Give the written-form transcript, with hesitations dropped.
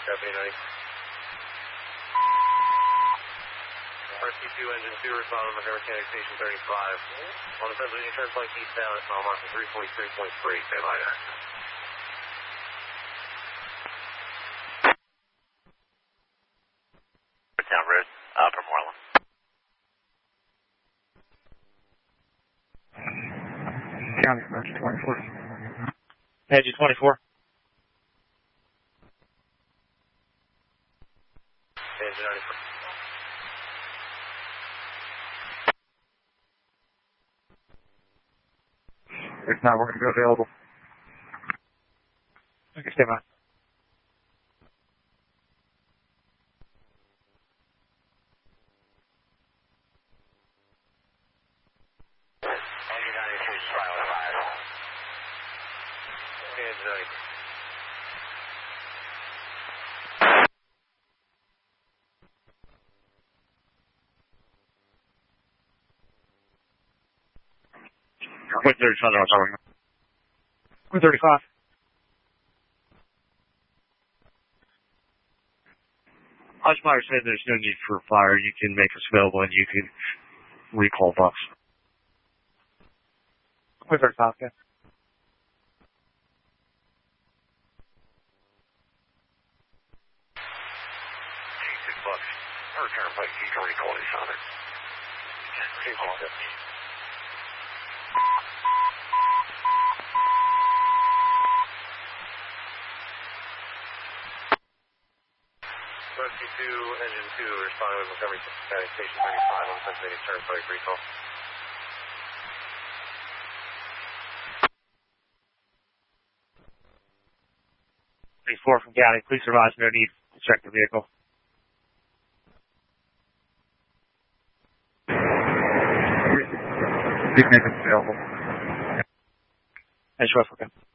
Deputy 90. Rescue 2, Engine 2, responding to Montgomery County Station 35. On the Pennsylvania Turnpike eastbound at mile marker 343.3. Stay by there. Town Road, from Moreland. County Emergency 24. Engine 24. Engine 94. If not, we're going to go available. Okay, stay by. Engine 92 is Pilot 5. Engine 90. With 30 Southern, what's going on? 135. Hushmeyer said there's no need for fire. You can make us available and you can recall Bucks. 135, okay. $6. Or Turnpike, you can recall this on it. Rescue 2, Engine 2, responding with Montgomery County Station 35 on the Pennsylvania Turnpike recall. Four from County. Please advise no need to check the vehicle. You can make us available. Engine 12, okay.